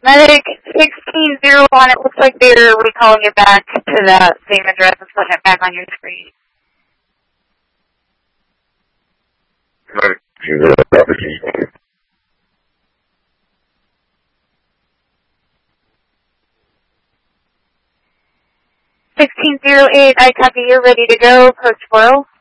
Medic 1601, it looks like they're recalling you back to that same address and putting it back on your screen. Medic 1601. 1608, I copy you, ready to go, approach 40.